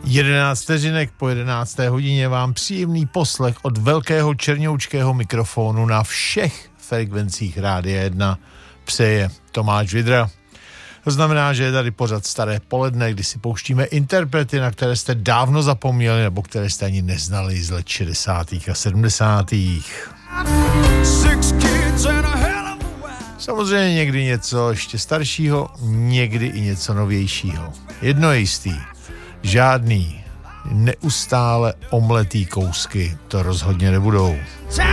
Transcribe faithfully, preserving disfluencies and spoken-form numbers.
jedenáct vteřinek po jedenácté hodině vám příjemný poslech od velkého černoučkého mikrofonu na všech frekvencích Rádia jedna přeje Tomáš Vidra. To znamená, že je tady pořad Staré poledne, kdy si pouštíme interprety, na které jste dávno zapomněli nebo které jste ani neznali z let šedesátých a sedmdesátých. Samozřejmě někdy něco ještě staršího, někdy i něco novějšího. Jedno je jistý, žádný neustále omletý kousky to rozhodně nebudou.